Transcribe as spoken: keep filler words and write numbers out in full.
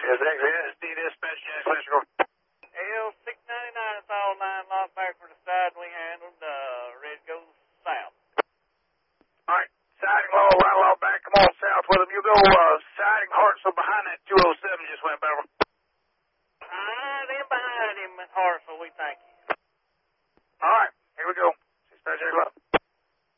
Is that S D dispatch, Jack Fletcher? L six ninety-nine, it's all nine lock back for the side we handled. Uh, red goes south. All right, siding low, right low back. Come on south with them. You go uh, siding Hartsville behind that two oh seven just went by. Ah, they're behind him at Hartsville, we think.